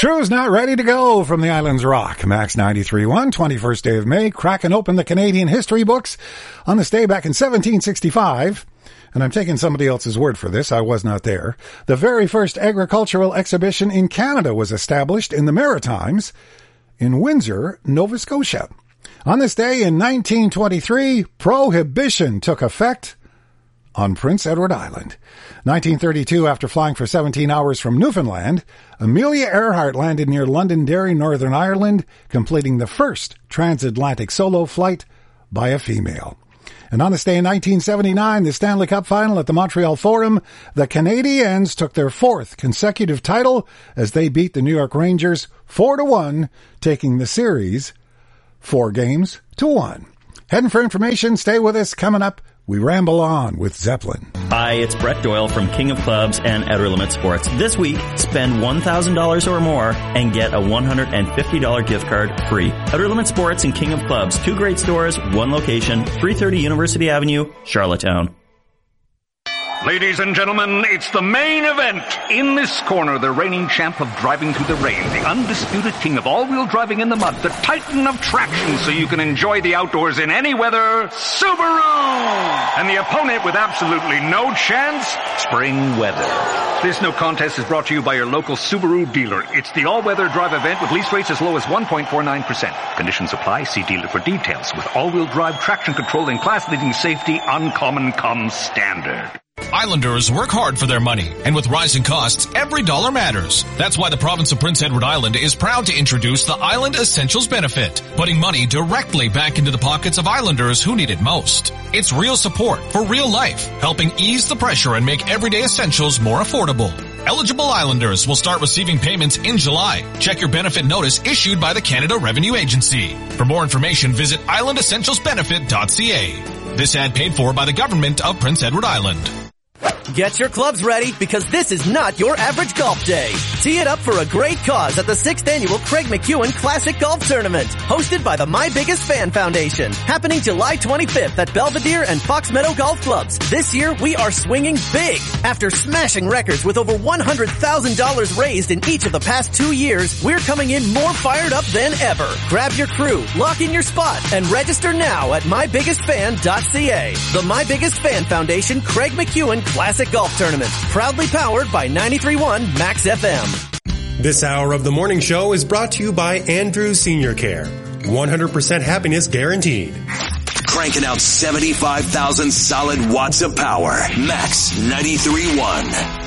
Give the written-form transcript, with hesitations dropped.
Crew's not ready to go from the Islands Rock. Max 93.1, 21st day of May, cracking open the Canadian history books on this day back in 1765. And I'm taking somebody else's word for this. I was not there. The very first agricultural exhibition in Canada was established in the Maritimes in Windsor, Nova Scotia. On this day in 1923, Prohibition took effect on Prince Edward Island. 1932, after flying for 17 hours from Newfoundland, Amelia Earhart landed near Londonderry, Northern Ireland, completing the first transatlantic solo flight by a female. And on this day in 1979, the Stanley Cup final at the Montreal Forum, the Canadiens took their fourth consecutive title as they beat the New York Rangers 4-1, taking the series 4-1. Heading for information, stay with us. Coming up, we ramble on with Zeppelin. Hi, it's Brett Doyle from King of Clubs and Outer Limit Sports. This week, spend $1,000 or more and get a $150 gift card free. Outer Limit Sports and King of Clubs, two great stores, one location, 330 University Avenue, Charlottetown. Ladies and gentlemen, it's the main event. In this corner, the reigning champ of driving through the rain, the undisputed king of all-wheel driving in the mud, the titan of traction so you can enjoy the outdoors in any weather, Subaru! And the opponent with absolutely no chance, spring weather. This no contest is brought to you by your local Subaru dealer. It's the all-weather drive event with lease rates as low as 1.49%. Conditions apply. See dealer for details. With all-wheel drive traction control and class-leading safety, Uncommon comes standard. Islanders work hard for their money, and with rising costs, every dollar matters. That's why the province of Prince Edward Island is proud to introduce the Island Essentials Benefit, putting money directly back into the pockets of Islanders who need it most. It's real support for real life, helping ease the pressure and make everyday essentials more affordable. Eligible Islanders will start receiving payments in July. Check your benefit notice issued by the Canada Revenue Agency. For more information, visit islandessentialsbenefit.ca. This ad paid for by the government of Prince Edward Island. Get your clubs ready because this is not your average golf day. Tee it up for a great cause at the 6th Annual Craig McEwen Classic Golf Tournament, hosted by the My Biggest Fan Foundation, happening July 25th at Belvedere and Fox Meadow Golf Clubs. This year, we are swinging big. After smashing records with over $100,000 raised in each of the past 2 years, we're coming in more fired up than ever. Grab your crew, lock in your spot, and register now at mybiggestfan.ca. The My Biggest Fan Foundation Craig McEwen Classic Golf Tournament, proudly powered by 93.1 Max FM. This hour of the morning show is brought to you by Andrew Senior Care. 100% happiness guaranteed. Cranking out 75,000 solid watts of power. Max 93.1.